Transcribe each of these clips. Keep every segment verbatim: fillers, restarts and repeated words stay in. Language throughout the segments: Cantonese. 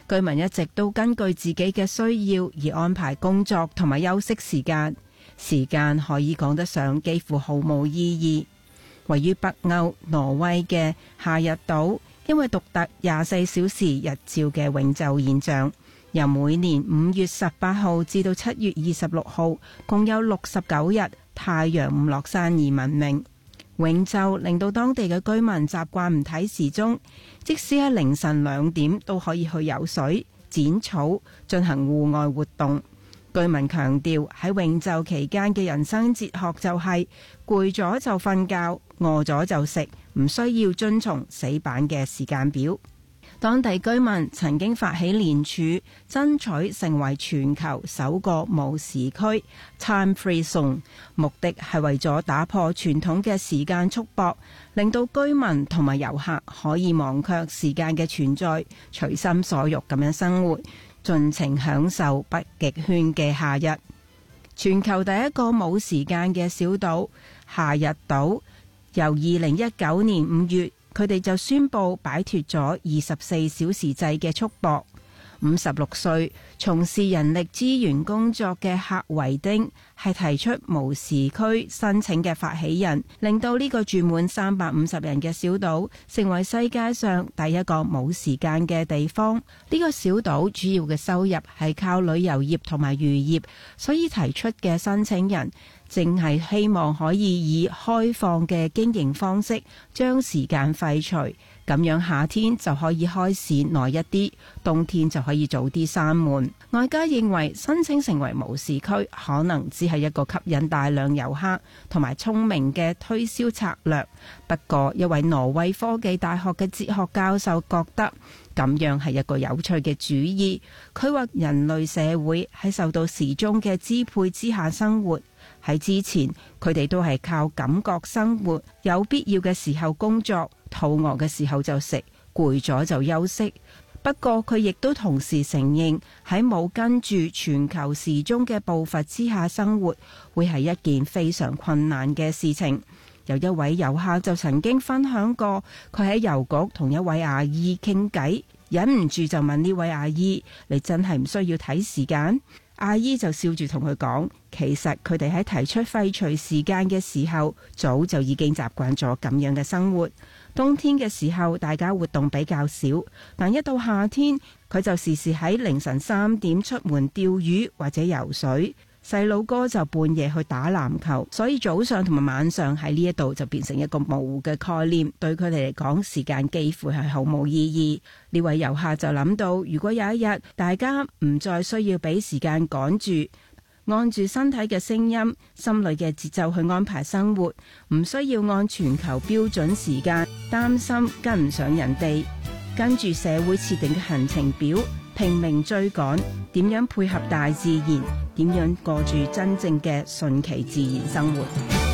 居民一直都根據自己嘅需要而安排工作同埋休息時間，時間可以講得上幾乎毫無意義。位於北歐挪威嘅夏日島，因為獨特廿四小時日照嘅永晝現象，由每年五月十八號至到七月二十六號，共有六十九日太陽唔落山而聞名。永晝令到當地嘅居民習慣唔睇時鐘，即使喺凌晨兩點都可以去游水、剪草、進行戶外活動。居民強調喺永晝期間嘅人生哲學就係攰咗就瞓覺，餓咗就食，唔需要遵從死板嘅時間表。當地居民曾經發起聯署，爭取成為全球首個無時區 Time Free Zone， 目的係為咗打破傳統嘅時間束縛，令到居民同埋遊客可以忘卻時間嘅存在，隨心所欲咁樣生活，盡情享受北極圈嘅夏日。全球第一個冇時間嘅小島夏日島，由二零一九年五月，佢哋就宣布擺脫咗二十四小時制嘅束縛。五十六歲從事人力資源工作嘅克維丁係提出無時區申請嘅發起人，令到呢個住滿三百五十人嘅小島成為世界上第一個冇時間嘅地方。呢個小島主要嘅收入係靠旅遊業同埋漁業，所以提出嘅申請人正係希望可以以開放嘅經營方式將時間廢除，咁樣夏天就可以開市耐一啲，冬天就可以早啲閂門。外界認為申請成為無時區可能只係一個吸引大量遊客同埋聰明嘅推銷策略。不過一位挪威科技大學嘅哲學教授覺得咁樣係一個有趣嘅主意。佢話人類社會喺受到時鐘嘅支配之下生活，喺之前佢哋都係靠感覺生活，有必要嘅時候工作，肚餓嘅時候就食，攰咗就休息。不過佢亦都同時承認喺冇跟住全球時鐘嘅步伐之下生活，會係一件非常困難嘅事情。有一位遊客就曾經分享過，佢喺郵局同一位阿姨傾偈，忍唔住就問呢位阿姨：你真係唔需要睇時間？阿姨就笑住同佢講，其實佢哋喺提出廢除時間嘅時候，早就已經習慣咗咁樣嘅生活。冬天嘅時候，大家活動比較少，但一到夏天，佢就時時喺凌晨三點出門釣魚或者游水。細佬哥就半夜去打籃球，所以早上同埋晚上喺呢一度就變成一個模糊嘅概念，對佢哋嚟講，時間幾乎係毫無意義。呢位遊客就諗到，如果有一日大家唔再需要俾時間趕住，按住身體嘅聲音、心裏嘅節奏去安排生活，唔需要按全球標準時間，擔心跟唔上人哋，跟住社會設定嘅行程表拼命追趕，點樣配合大自然，點樣過住真正嘅順其自然生活。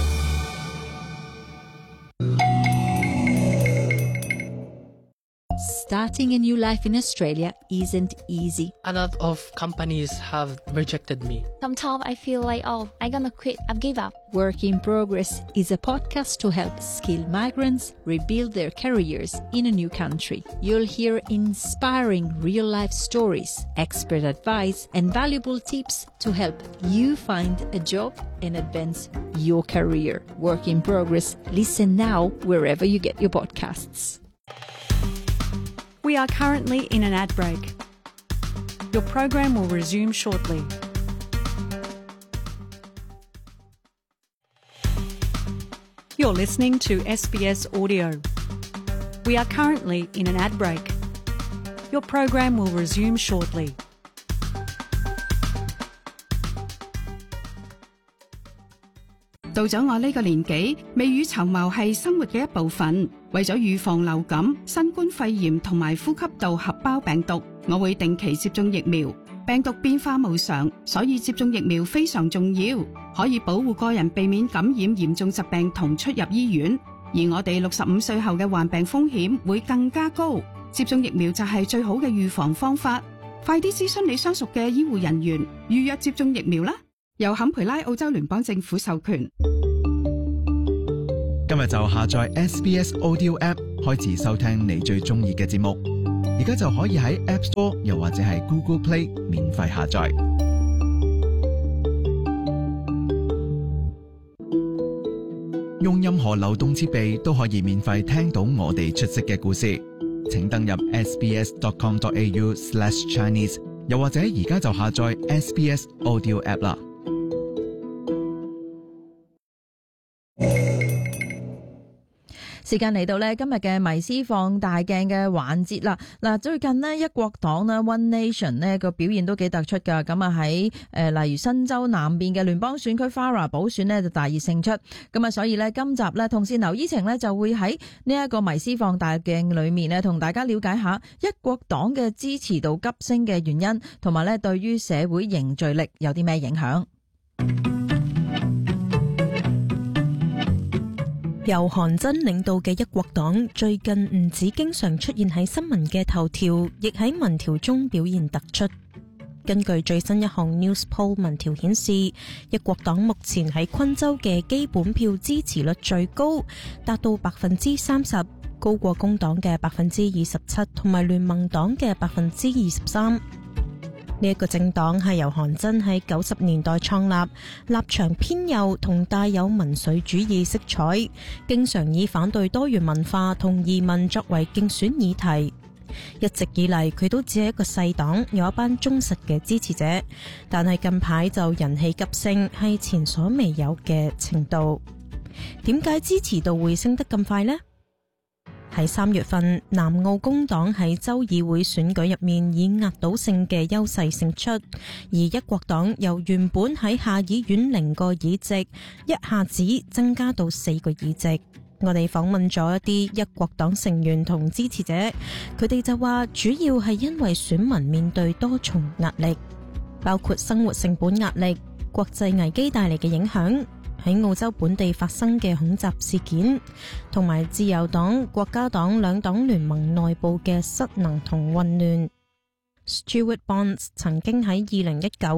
Starting a new life in Australia isn't easy. A lot of companies have rejected me. Sometimes I feel like, oh, I'm gonna quit, I've give up. Work in Progress is a podcast to help skilled migrants rebuild their careers in a new country. You'll hear inspiring real-life stories, expert advice, and valuable tips to help you find a job and advance your career. Work in Progress. Listen now wherever you get your podcasts. We are currently in an ad break. Your program will resume shortly. You're listening to S B S Audio. We are currently in an ad break. Your program will resume shortly. 到咗我呢個年紀，未雨綢繆係生活嘅一部分。為咗預防流感、新冠肺炎同埋呼吸道合胞病毒，我會定期接種疫苗。病毒變化無常，所以接種疫苗非常重要，可以保護個人避免感染嚴重疾病同出入醫院。而我哋六十五歲後嘅患病風險會更加高，接種疫苗就係最好嘅預防方法。快啲諮詢你相熟嘅醫護人員，預約接種疫苗啦！由坎培拉澳洲聯邦政府授權。 今日就下載 S B S Audio App， 開始收聽你最中意嘅節目。 而家就可以喺 App Store 又或者係 Google Play 免費下載。用任何流動設備都可以免費聽到我哋出色嘅故事，請登入 sbs.com.au slash Chinese， 又或者而家就下載 S B S Audio App 啦。 時間嚟到呢今日嘅迷思放大鏡嘅環節啦。嗱，最近呢一國黨呢 One Nation 呢個表現都幾突出噶。咁啊喺誒例如新州南邊嘅聯邦選區 Farah 補選呢就大熱勝出。咁啊所以呢今集呢同事劉依晴呢就會喺呢一個迷思放大鏡裏面呢同大家了解下一國黨嘅支持度急升嘅原因，同埋呢對於社會凝聚力有啲咩影響。 由韓真領導嘅一國黨最近唔止經常出現喺新聞嘅頭條，亦喺民調中表現突出。根據最新一項 News Poll 民調顯示，一國黨目前喺昆州嘅基本票支持率最高，達到百分之三十，高過工黨嘅百分之二十七，同埋聯盟黨嘅百分之二十三。呢一個政黨係由韓真喺九十年代創立，立場偏右同帶有民粹主義色彩，經常以反對多元文化同移民作為競選議題。一直以嚟佢都只係一個細黨，有一班忠實嘅支持者，但係近排就人氣急升，係前所未有嘅程度。點解支持度會升得咁快呢？喺三月份，南澳工黨喺州議會選舉入面以壓倒性嘅優勢勝出，而一國黨由原本喺下議院零個議席，一下子增加到四個議席。我哋訪問咗一啲一國黨成員同支持者，佢哋就話主要係因為選民面對多重壓力，包括生活成本壓力、國際危機帶嚟嘅影響，喺澳洲本地發生嘅恐襲事件，同埋自由黨、國家黨兩黨聯盟內部嘅失能同混亂。Stuart Bonds 曾經喺二零一九